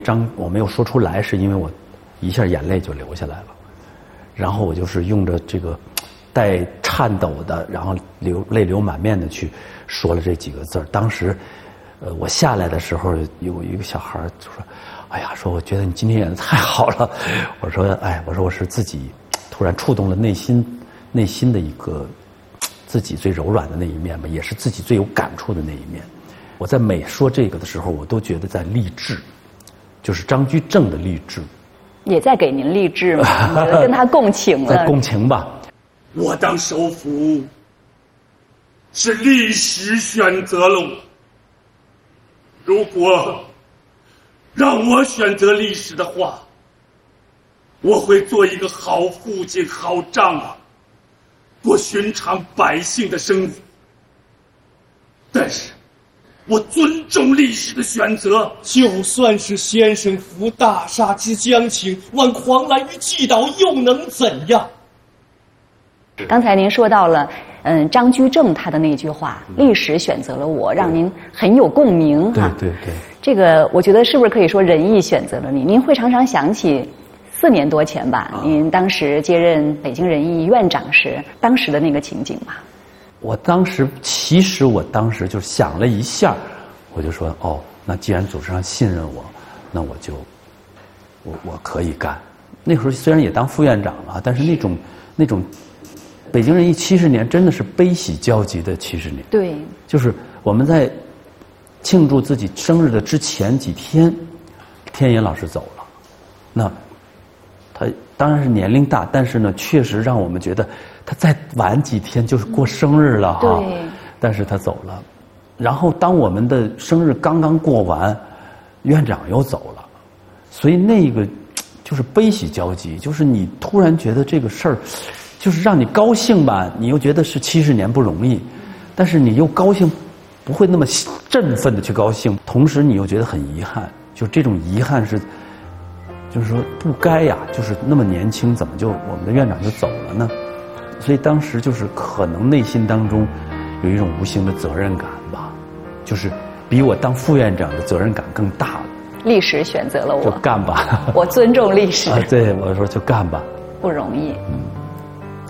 我没有说出来，是因为我一下眼泪就流下来了，然后我就是用着这个带颤抖的，然后泪流满面的去说了这几个字儿。当时，我下来的时候，有一个小孩就说：“哎呀，说我觉得你今天演得太好了。”我说：“哎，我说我是自己突然触动了内心的一个自己最柔软的那一面吧，也是自己最有感触的那一面。我在每说这个的时候，我都觉得在励志，就是张居正的励志。” 也在给您励志嘛，你觉得跟他共情了？ 在共情吧。 我当首辅，是历史选择了我。如果让我选择历史的话，我会做一个好父亲、好丈夫，过寻常百姓的生活。但是，我尊重历史的选择。 就算是先生服大厦之将倾，挽狂澜于既倒，又能怎样？ 刚才您说到了，张居正他的那句话“历史选择了我”，让您很有共鸣哈。 对对对。 这个我觉得是不是可以说仁义选择了你？您会常常想起4年多前吧，您当时接任北京人艺院长时，当时的那个情景吧？ 其实我当时就想了一下，我就说哦，那既然组织上信任我，那我可以干。那时候虽然也当副院长了，但是那种北京人艺70年真的是悲喜交集的70年。 对， 就是我们在庆祝自己生日的之前几天，天野老师走了。那他当然是年龄大，但是呢，确实让我们觉得他再晚几天就是过生日了哈。 对。 但是他走了，然后当我们的生日刚刚过完，院长又走了，所以那个就是悲喜交集，就是你突然觉得这个事儿，就是让你高兴吧，你又觉得是70年不容易，但是你又高兴，不会那么振奋的去高兴，同时你又觉得很遗憾，就这种遗憾是，就是说不该呀，就是那么年轻，怎么就我们的院长就走了呢？所以当时就是可能内心当中有一种无形的责任感吧，就是比我当副院长的责任感更大了。 历史选择了我， 就干吧。 我尊重历史。 对，我说就干吧， 不容易。